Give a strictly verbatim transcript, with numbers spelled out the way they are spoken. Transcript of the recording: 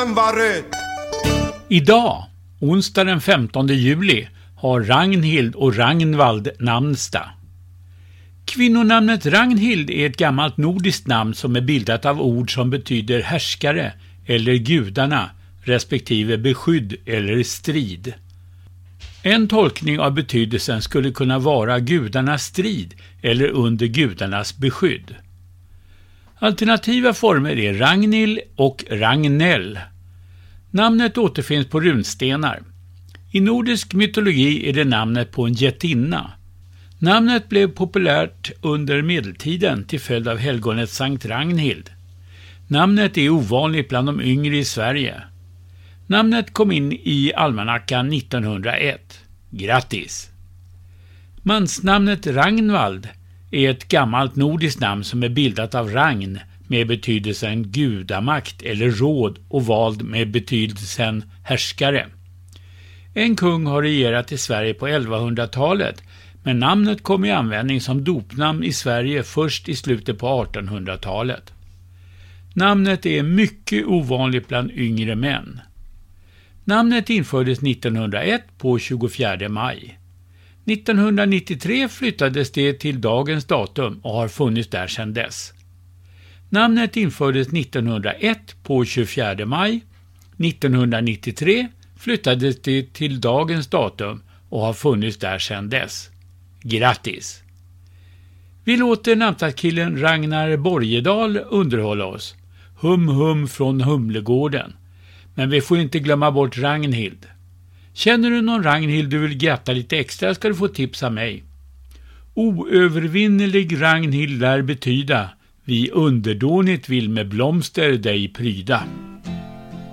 han var röd. Idag, onsdag den femtonde juli, har Ragnhild och Ragnvald namnsdag. Kvinnonamnet Ragnhild är ett gammalt nordiskt namn som är bildat av ord som betyder härskare eller gudarna, respektive beskydd eller strid. En tolkning av betydelsen skulle kunna vara gudarnas strid eller under gudarnas beskydd. Alternativa former är Ragnhild och Ragnell. Namnet återfinns på runstenar. I nordisk mytologi är det namnet på en jättinna. Namnet blev populärt under medeltiden till följd av helgonet Sankt Ragnhild. Namnet är ovanligt bland de yngre i Sverige. Namnet kom in i almanackan nittonhundraett. Grattis! Mansnamnet Ragnvald är ett gammalt nordiskt namn som är bildat av Ragn med betydelsen gudamakt eller råd och vald med betydelsen härskare. En kung har regerat i Sverige på elvahundratalet, men namnet kom i användning som dopnamn i Sverige först i slutet på artonhundratalet. Namnet är mycket ovanligt bland yngre män. Namnet infördes nittonhundraett på tjugofjärde maj. nittonhundranittiotre flyttades det till dagens datum och har funnits där sedan dess. Namnet infördes nittonhundraett på tjugofjärde maj. nittonhundranittiotre flyttades det till dagens datum och har funnits där sedan dess. Grattis! Vi låter namnsdagskillen Ragnar Borgedal underhålla oss. Hum hum från Humlegården. Men vi får inte glömma bort Ragnhild. Känner du någon Ragnhild du vill gratta lite extra ska du få tipsa mig. Oövervinnelig Ragnhild lär betyda, vi underdånigt vill med blomster dig pryda.